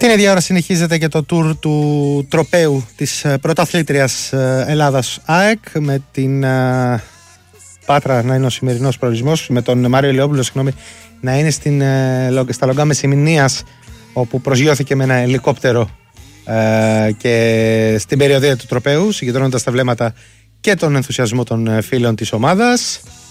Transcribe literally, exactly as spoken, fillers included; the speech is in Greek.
Την ίδια ώρα συνεχίζεται και το τουρ του τροπαίου της πρωταθλήτριας Ελλάδας ΑΕΚ, με την uh, Πάτρα να είναι ο σημερινός προορισμός, με τον Μάριο Ηλιόπουλο, συγγνώμη, να είναι στην, uh, στα Λογκά Μεσημηνίας, όπου προσγειώθηκε με ένα ελικόπτερο uh, και στην περιοδία του τροπαίου, συγκεντρώνοντας τα βλέμματα και τον ενθουσιασμό των φίλων της ομάδας.